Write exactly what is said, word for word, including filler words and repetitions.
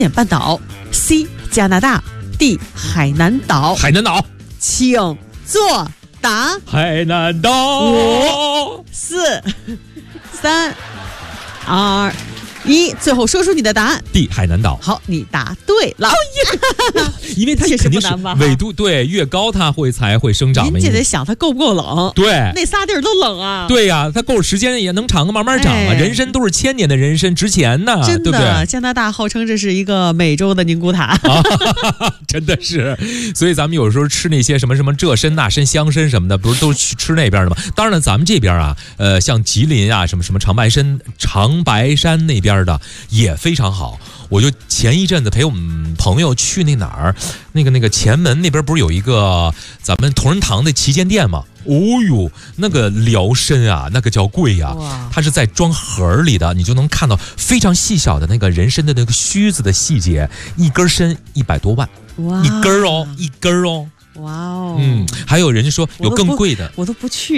点半岛 C 加拿大 D 海南岛。 海南岛， 请作答。 海南岛。 五、四、三、二、一，最后说出你的答案。 D 海南岛。 好，你答对了。 因为它确实肯定是不难吧纬度对越高，它会才会生长嘛。 您就得想它够不够冷。 对， 那仨地儿都冷啊。 对呀、啊，它够时间也能长啊，慢慢长啊。 哎、 人参都是千年的人参，值钱呢， 真的， 对不对？ 加拿大号称这是一个美洲的宁古塔。 啊，真的是，所以咱们有时候吃那些什么什么这参那参香参什么的，不是都去吃那边的吗？当然了，咱们这边啊，呃，像吉林啊，什么什么长白山、长白山那边的也非常好。我就前一阵子陪我们朋友去那哪儿，那个那个前门那边不是有一个咱们同仁堂的旗舰店吗？哦呦，那个辽参啊，那个叫贵呀、啊，它是在装盒里的，你就能看到非常细小的那个人参的那个须子的细节，一根参一百多万， 哇， 一根哦，一根哦， 哇哦， 嗯，还有人说有更贵的， 我都不去。